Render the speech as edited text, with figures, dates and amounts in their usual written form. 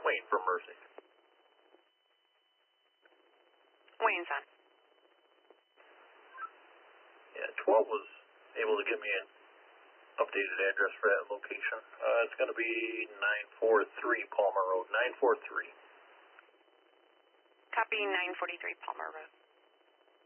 Wayne from Mercy. Wayne's on. Yeah, 12 was able to give me an updated address for that location. It's going to be 943 Palmer Road, 943. Copy 943 Palmer Road.